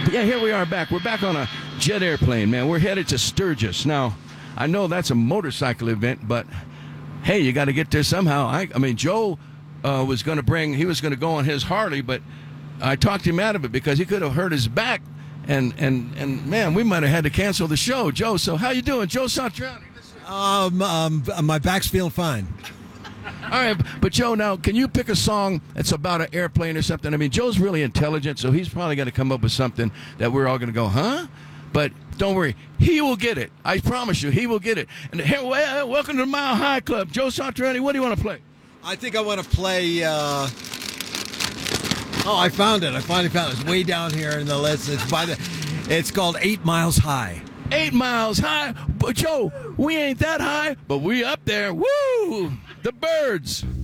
Yeah, here we are back. We're back on a jet airplane, man. We're headed to Sturgis. Now, I know that's a motorcycle event, but hey, you got to get there somehow. I mean, Joe was going to go on his Harley, but I talked him out of it because he could have hurt his back, and man, we might have had to cancel the show. Joe, so how you doing? Joe Satriani. My back's feeling fine. All right, but Joe, now, can you pick a song that's about an airplane or something? I mean, Joe's really intelligent, so he's probably going to come up with something that we're all going to go, huh? But don't worry, he will get it. I promise you, he will get it. And here, welcome to the Mile High Club. Joe Satriani, what do you want to play? I think I want to play... I found it. I finally found it. It's way down here in the list. It's called 8 Miles High. 8 Miles High? But Joe, we ain't that high, but we up there. Woo! The Birds.